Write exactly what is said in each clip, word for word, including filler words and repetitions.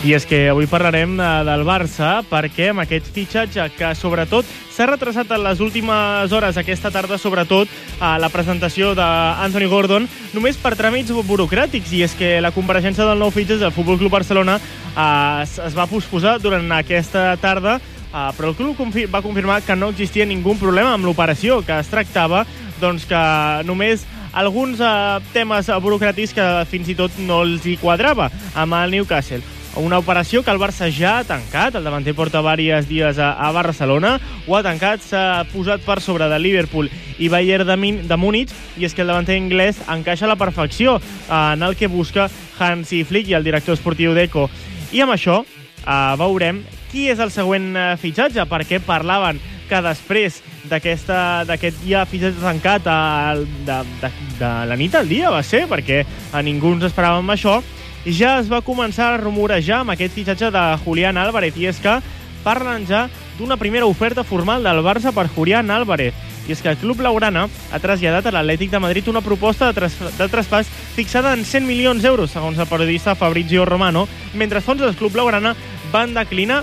I és que avui parlarem del Barça perquè amb aquest fitxatge que sobretot s'ha retrasat en les últimes hores aquesta tarda, sobretot a la presentació d'Anthony Gordon, només per tràmits burocràtics, i és que la compareixença del nou fitxatge del Futbol Club Barcelona eh, es va posposar durant aquesta tarda, eh, però el club confi- va confirmar que no existia ningú problema amb l'operació, que es tractava doncs, que només alguns eh, temes burocràtics que fins i tot no els hi quadrava amb el Newcastle. Una operació que el Barça ja ha tancat, el davanter porta diversos dies a, a Barcelona, ho ha tancat, s'ha posat per sobre de Liverpool i Bayern de, Min, de Múnich, i és que el davanter anglès encaixa a la perfecció en el que busca Hansi Flick i el director esportiu d'Eco. I amb això eh, veurem qui és el següent fitxatge, perquè parlaven que després d'aquest ja fitxatge tancat a, de, de, de la nit al dia, va ser, perquè a ningú ens esperàvem això, ja es va començar a rumorejar amb aquest fitxatge de Julián Álvarez, i és que parlen ja d'una primera oferta formal del Barça per Julián Álvarez. I és que el club blaugrana ha traslladat a l'Atlètic de Madrid una proposta de, tras de traspàs fixada en cent milions d'euros, segons el periodista Fabrizio Romano, mentre fons del club blaugrana van declinar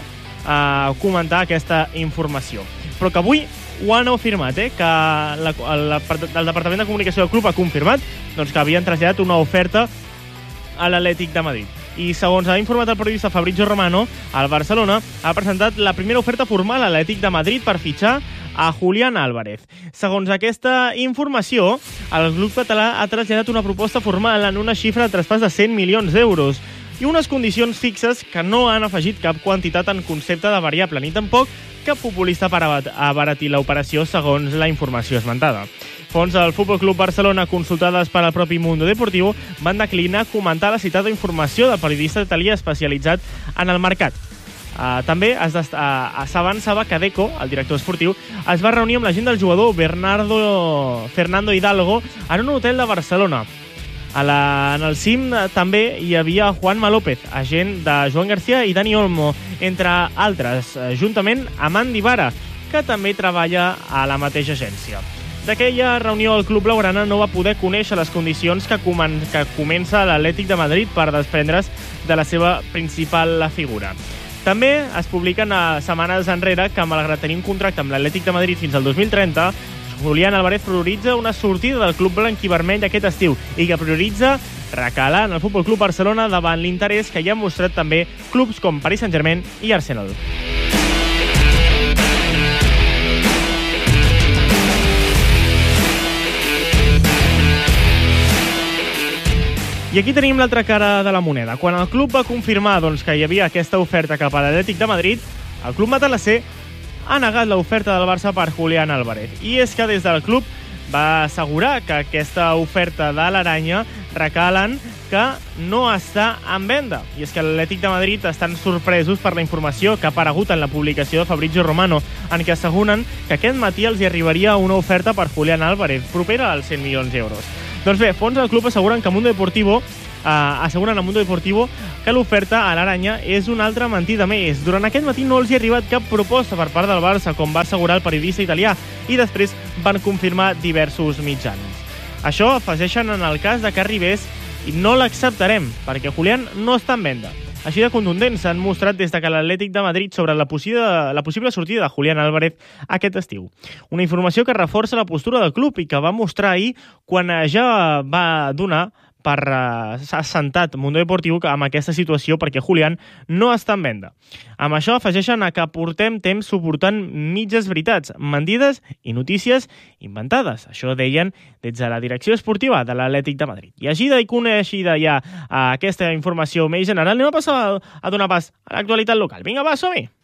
a comentar aquesta informació. Però que avui ho han afirmat, eh? que la, la, el Departament de Comunicació del club ha confirmat doncs, que havien traslladat una oferta a l'Atlètic de Madrid. I segons ha informat el periodista Fabrizio Romano, el Barcelona ha presentat la primera oferta formal a l'Atlètic de Madrid per fitxar a Julián Álvarez. Segons aquesta informació, el club català ha traslladat una proposta formal en una xifra de traspàs de cent milions d'euros i unes condicions fixes que no han afegit cap quantitat en concepte de variable, ni tampoc cap populista per abaratir l'operació, segons la informació esmentada. Fons del Futbol Club Barcelona, consultades per al propi Mundo Deportivo, van declinar comentar la citada informació del periodista italià especialitzat en el mercat. Uh, també uh, s'avançava que Deco, el director esportiu, es va reunir amb l'agent del jugador Bernardo Fernando Hidalgo en un hotel de Barcelona. A la, en el cim uh, també hi havia Juanma López, agent de Joan García i Dani Olmo, entre altres, uh, juntament amb Andy Vara, que també treballa a la mateixa agència. D'aquella reunió, el club blaugrana no va poder conèixer les condicions que, comen que comença l'Atlètic de Madrid per desprendre's de la seva principal figura. També es publiquen a setmanes enrere que, malgrat tenir un contracte amb l'Atlètic de Madrid fins al dos mil trenta, Julián Álvarez prioritza una sortida del club blanc i vermell aquest estiu i que prioritza recalar en el Futbol Club Barcelona davant l'interès que ja han mostrat també clubs com Paris Saint-Germain i Arsenal. I aquí tenim l'altra cara de la moneda. Quan el club va confirmar doncs, que hi havia aquesta oferta cap a l'Atlètic de Madrid, el club matalasser ha negat l'oferta del Barça per Julián Álvarez. I és que des del club va assegurar que aquesta oferta de l'Aranya recalen que no està en venda. I és que l'Atlètic de Madrid estan sorpresos per la informació que ha aparegut en la publicació de Fabrizio Romano, en què asseguren que aquest matí els hi arribaria una oferta per Julián Álvarez, propera als cent milions d'euros. Doncs bé, fons del club asseguren que Mundo Deportivo eh, asseguren a Mundo Deportivo que l'oferta a l'Aranya és una altra mentida més. Durant aquest matí no els hi ha arribat cap proposta per part del Barça, com va assegurar el periodista italià, i després van confirmar diversos mitjans. Això afegeixen en el cas de que arribés i no l'acceptarem, perquè Julián no està en venda. Així de contundents s'han mostrat des de que l'Atlètic de Madrid sobre la possible, la possible sortida de Julián Álvarez aquest estiu. Una informació que reforça la postura del club i que va mostrar ahir quan ja va donar per uh, s'ha assentat Mundo Deportivo amb aquesta situació perquè Julián no està en venda. Amb això afegeixen a que portem temps suportant mitges veritats, mentides i notícies inventades. Això deien des de la direcció esportiva de l'Atlètic de Madrid. I així de coneixida ja uh, aquesta informació més general, anem a passar a donar pas a l'actualitat local. Vinga, va, som-hi!